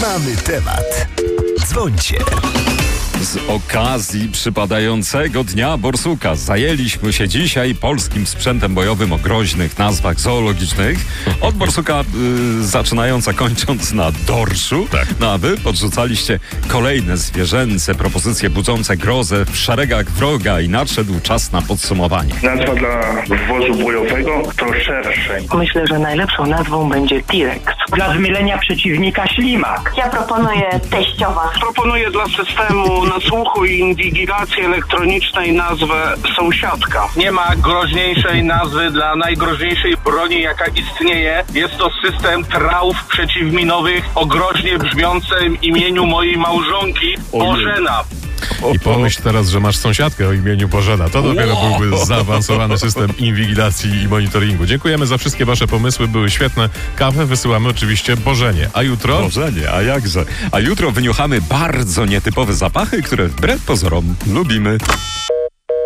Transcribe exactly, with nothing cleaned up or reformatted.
Mamy temat. Dzwońcie. Z okazji przypadającego Dnia Borsuka zajęliśmy się dzisiaj polskim sprzętem bojowym o groźnych nazwach zoologicznych. Od borsuka y, zaczynając, a kończąc na dorszu. Tak. No a wy podrzucaliście kolejne zwierzęce propozycje budzące grozę w szeregach wroga i nadszedł czas na podsumowanie. Nazwa dla wozu bojowego to szerszeń. Myślę, że najlepszą nazwą będzie T-Rex. Dla zmylenia przeciwnika ślimak. Ja proponuję teściowa. Proponuję dla systemu nasłuchu i inwigilacji elektronicznej nazwę sąsiadka. Nie ma groźniejszej nazwy dla najgroźniejszej broni, jaka istnieje. Jest to system trauf przeciwminowych o groźnie brzmiącym imieniu mojej małżonki Bożena. I pomyśl teraz, że masz sąsiadkę o imieniu Bożena. To dopiero Wow. byłby zaawansowany system inwigilacji i monitoringu. Dziękujemy za wszystkie wasze pomysły, były świetne. Kawę wysyłamy oczywiście Bożenie. A jutro? Bożenie, a jakże? A jutro wyniuchamy bardzo nietypowe zapachy, które wbrew pozorom lubimy.